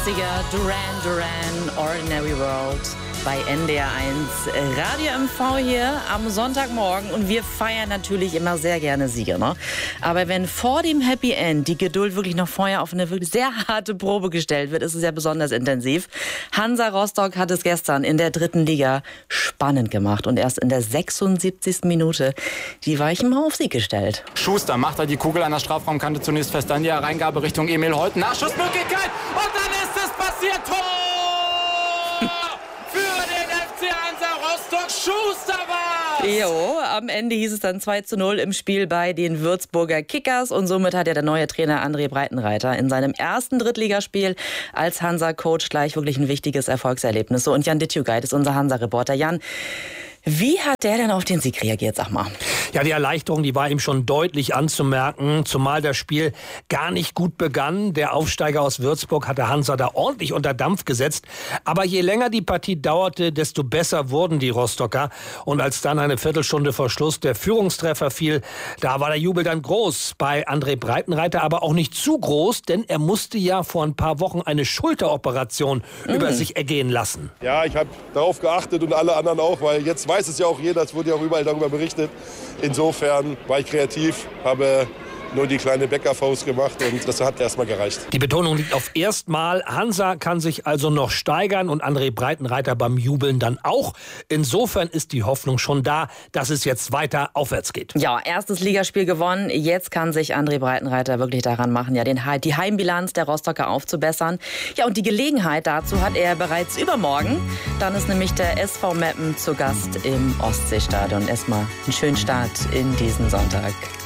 Duran, Ordinary World bei NDR1 Radio MV hier am Sonntagmorgen und wir feiern natürlich immer sehr gerne Siege, ne? Aber wenn vor dem Happy End die Geduld wirklich noch vorher auf eine wirklich sehr harte Probe gestellt wird, ist es ja besonders intensiv. Hansa Rostock hat es gestern in der 3. Liga spannend gemacht und erst in der 76. Minute die Weichen mal auf Sieg gestellt. Schuster macht er die Kugel an der Strafraumkante zunächst fest, dann die Reingabe Richtung Emil Holten. Nachschussmöglichkeit und dann ist es passiert. Tor! Schuster war's! Jo, am Ende hieß es dann 2:0 im Spiel bei den Würzburger Kickers und somit hat ja der neue Trainer André Breitenreiter in seinem ersten Drittligaspiel als Hansa-Coach gleich wirklich ein wichtiges Erfolgserlebnis. So, und Jan Dittjugait ist unser Hansa-Reporter. Jan, wie hat der denn auf den Sieg reagiert, sag mal? Ja, die Erleichterung, die war ihm schon deutlich anzumerken, zumal das Spiel gar nicht gut begann. Der Aufsteiger aus Würzburg hatte Hansa da ordentlich unter Dampf gesetzt. Aber je länger die Partie dauerte, desto besser wurden die Rostocker. Und als dann eine Viertelstunde vor Schluss der Führungstreffer fiel, da war der Jubel dann groß. Bei André Breitenreiter aber auch nicht zu groß, denn er musste ja vor ein paar Wochen eine Schulteroperation über sich ergehen lassen. Ja, ich habe darauf geachtet und alle anderen auch, weil jetzt weiß es ja auch jeder, es wurde ja auch überall darüber berichtet. Insofern war ich kreativ, habe nur die kleine Bäckerfaust gemacht und das hat erstmal gereicht. Die Betonung liegt auf erstmal. Hansa kann sich also noch steigern und André Breitenreiter beim Jubeln dann auch. Insofern ist die Hoffnung schon da, dass es jetzt weiter aufwärts geht. Ja, erstes Ligaspiel gewonnen. Jetzt kann sich André Breitenreiter wirklich daran machen, ja, die Heimbilanz der Rostocker aufzubessern. Ja, und die Gelegenheit dazu hat er bereits übermorgen. Dann ist nämlich der SV Meppen zu Gast im Ostseestadion. Erstmal einen schönen Start in diesen Sonntag.